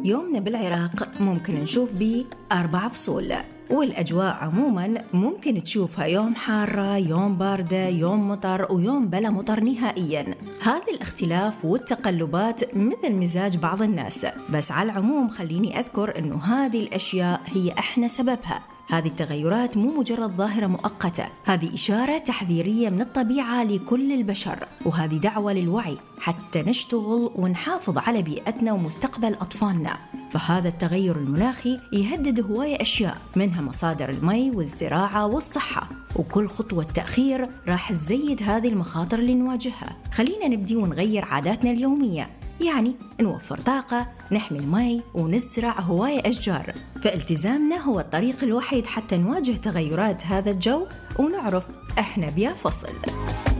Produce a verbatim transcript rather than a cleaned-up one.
يومنا بالعراق ممكن نشوف بيه أربع فصول، والأجواء عموماً ممكن تشوفها يوم حارة، يوم باردة، يوم مطر، ويوم بلا مطر نهائياً. هذا الاختلاف والتقلبات مثل مزاج بعض الناس، بس على العموم خليني أذكر أنه هذه الأشياء هي إحنا سببها. هذه التغيرات مو مجرد ظاهرة مؤقتة، هذه إشارة تحذيرية من الطبيعة لكل البشر، وهذه دعوة للوعي حتى نشتغل ونحافظ على بيئتنا ومستقبل أطفالنا. فهذا التغير المناخي يهدد هواية أشياء، منها مصادر المي والزراعة والصحة، وكل خطوة تأخير راح تزيد هذه المخاطر اللي نواجهها. خلينا نبدي ونغير عاداتنا اليومية، يعني نوفر طاقة، نحمي المي، ونزرع هواية أشجار. فالتزامنا هو الطريق الوحيد حتى نواجه تغيرات هذا الجو ونعرف إحنا بيا فصل.